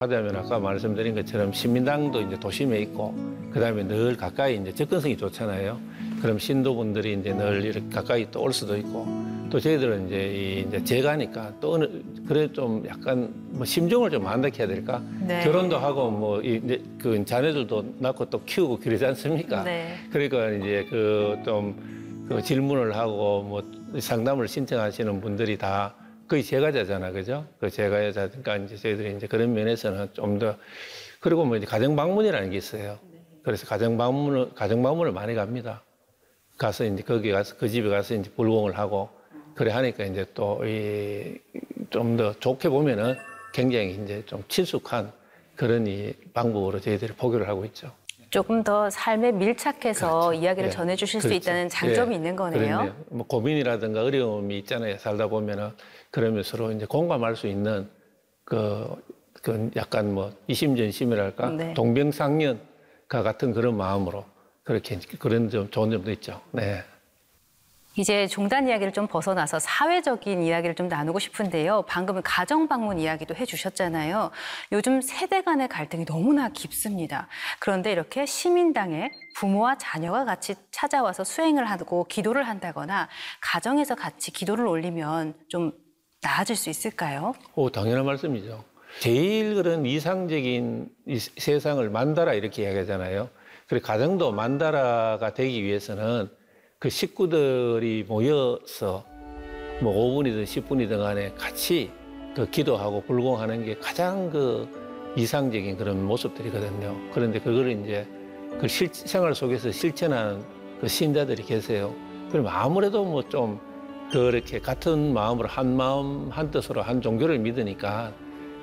하다면 아까 말씀드린 것처럼 시민당도 이제 도심에 있고 그다음에 늘 가까이 이제 접근성이 좋잖아요. 그럼 신도분들이 이제 늘 이렇게 가까이 또 올 수도 있고 또 저희들은 이제 제가니까 또 어느 그래 좀 약간 뭐 심정을 좀 안닥해야 될까? 네. 결혼도 하고 뭐 이제 그 자녀들도 낳고 또 키우고 그러지 않습니까? 네. 그러니까 이제 그 좀 그 질문을 하고 뭐 상담을 신청하시는 분들이 다 거의 제가자잖아, 그죠? 그 제가자니까 이제 저희들이 이제 그런 면에서는 좀 더 그리고 뭐 이제 가정 방문이라는 게 있어요. 그래서 가정 방문을 많이 갑니다. 가서 이제 거기 가서 그 집에 가서 이제 불공을 하고 그래 하니까 이제 또 이 좀 더 좋게 보면은 굉장히 이제 좀 친숙한 그런 이 방법으로 저희들이 포교를 하고 있죠. 조금 더 삶에 밀착해서 그렇죠. 이야기를 예. 전해주실 수 그렇죠. 있다는 장점이 예. 있는 거네요. 그렇네요. 뭐 고민이라든가 어려움이 있잖아요. 살다 보면은 그러면 서로 이제 공감할 수 있는 그 약간 뭐 이심전심이랄까 네. 동병상련과 같은 그런 마음으로 그렇게 그런 좀 좋은 점도 있죠. 네. 이제 종단 이야기를 좀 벗어나서 사회적인 이야기를 좀 나누고 싶은데요. 방금은 가정 방문 이야기도 해주셨잖아요. 요즘 세대 간의 갈등이 너무나 깊습니다. 그런데 이렇게 시민당에 부모와 자녀가 같이 찾아와서 수행을 하고 기도를 한다거나 가정에서 같이 기도를 올리면 좀 나아질 수 있을까요? 당연한 말씀이죠. 제일 그런 이상적인 이 세상을 만다라 이렇게 이야기하잖아요. 그리고 가정도 만다라가 되기 위해서는 그 식구들이 모여서 뭐 5분이든 10분이든 간에 같이 그 기도하고 불공하는 게 가장 그 이상적인 그런 모습들이거든요. 그런데 그거를 이제 그 생활 속에서 실천하는 그 신자들이 계세요. 그럼 아무래도 뭐 좀 그렇게 같은 마음으로 한 마음 한 뜻으로 한 종교를 믿으니까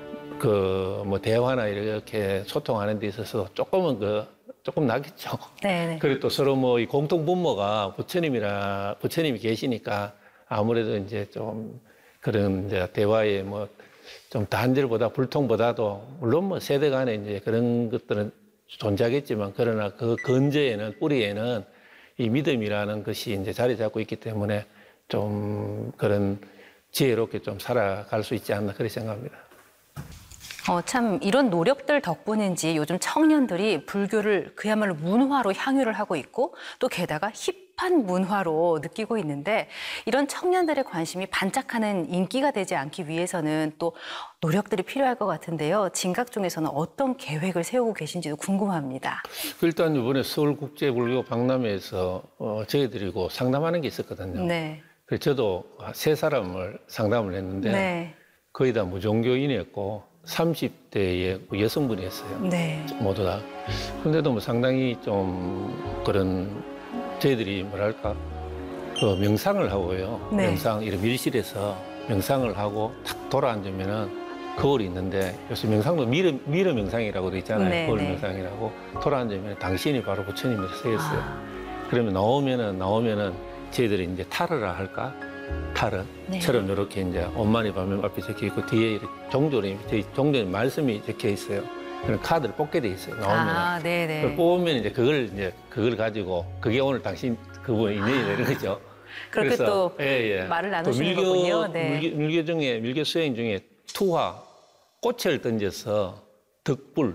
그 뭐 대화나 이렇게 소통하는 데 있어서 조금 나겠죠. 네. 그리고 또 서로 뭐 이 공통 분모가 부처님이 계시니까 아무래도 이제 좀 그런 이제 대화에 뭐 좀 단절보다 불통보다도 물론 뭐 세대 간에 이제 그런 것들은 존재하겠지만 그러나 그 근저에는 뿌리에는 이 믿음이라는 것이 이제 자리 잡고 있기 때문에 좀 그런 지혜롭게 좀 살아갈 수 있지 않나 그렇게 생각합니다. 참 이런 노력들 덕분인지 요즘 청년들이 불교를 그야말로 문화로 향유를 하고 있고 또 게다가 힙한 문화로 느끼고 있는데 이런 청년들의 관심이 반짝하는 인기가 되지 않기 위해서는 또 노력들이 필요할 것 같은데요. 진각종에서는 어떤 계획을 세우고 계신지도 궁금합니다. 일단 이번에 서울국제불교 박람회에서 저희들이고 상담하는 게 있었거든요. 네. 그래서 저도 세 사람을 상담을 했는데 네. 거의 다 무종교인이었고 30대의 여성분이었어요. 네. 모두 다. 근데도 뭐 상당히 좀 그런 저희들이 뭐랄까 그 명상을 하고요. 네. 명상 이런 밀실에서 명상을 하고 탁 돌아앉으면은 거울이 있는데 요새 명상도 미러 명상이라고도 있잖아요. 네, 거울 네. 명상이라고 돌아앉으면 당신이 바로 부처님이 서 있어요. 그러면 나오면은 저희들이 이제 타르라 할까? 타르처럼 네. 이렇게 이제 엄만이 밤에 앞에 적혀 있고 뒤에 이렇게 종전이 말씀이 적혀 있어요. 그런 카드를 뽑게 돼 있어요. 나오면 네네. 그걸 뽑으면 이제 그걸 가지고 그게 오늘 당신 그분 인연이 되는 거죠. 그렇게 또 예. 말을 또 나누시는 거군요. 네. 밀교 수행 중에 투화 꽃을 던져서 덕불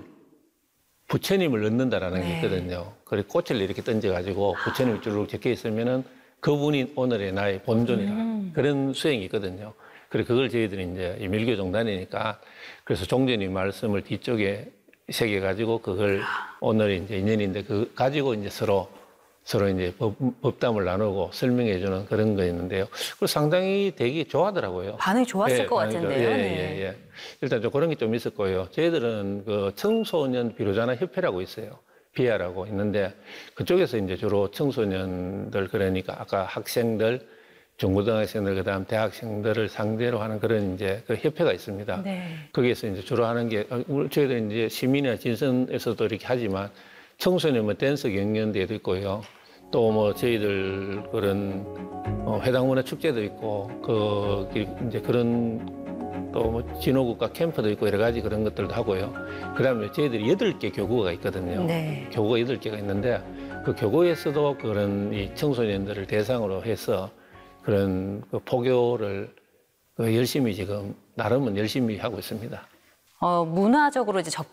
부처님을 넣는다라는 게 네. 있거든요. 그리고 꽃을 이렇게 던져가지고 부처님이 쭉 적혀 있으면은 그분이 오늘의 나의 본존이라 그런 수행이 있거든요. 그래서 그걸 저희들이 이제 이 밀교 종단이니까 그래서 종전이 말씀을 뒤쪽에 새겨가지고 그걸 오늘 이제 인연인데 그 가지고 이제 서로 이제 법담을 나누고 설명해주는 그런 거였는데요. 그리고 상당히 되게 좋아하더라고요. 반응이 좋았을 예, 것 반응이 같은데요. 예. 일단 좀 그런 게 좀 있었고요. 저희들은 그 청소년 비로자나 협회라고 있어요. 비아라고 있는데 그쪽에서 이제 주로 청소년들 그러니까 아까 학생들, 중고등학생들 그다음 대학생들을 상대로 하는 그런 이제 그 협회가 있습니다. 네. 거기에서 이제 주로 하는 게 저희들 이제 시민이나 진선에서도 이렇게 하지만 청소년 뭐 댄스 경연대회도 있고요. 또 뭐 저희들 그런 회당문화 축제도 있고 그 이제 그런 또 뭐 진호국가 캠프도 있고 여러 가지 그런 것들도 하고요. 그다음에 저희들이 8개 교구가 있거든요. 네. 교구가 8개가 있는데 그 교구에서도 그런 이 청소년들을 대상으로 해서 그런 그 포교를 열심히 지금 나름은 열심히 하고 있습니다. 문화적으로 이제